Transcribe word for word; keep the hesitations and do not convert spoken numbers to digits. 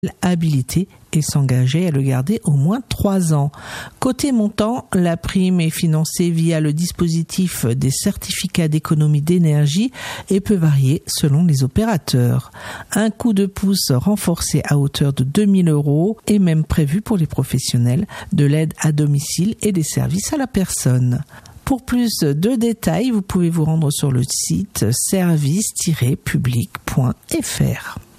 habilité et s'engager à le garder au moins trois ans. Côté montant, la prime est financée via le dispositif des certificats d'économie d'énergie et peut varier selon les opérateurs. Un coup de pouce renforcé à hauteur de deux mille euros est même prévu pour les professionnels de l'aide à domicile et des services à la personne. Pour plus de détails, vous pouvez vous rendre sur le site service tiret public point f r.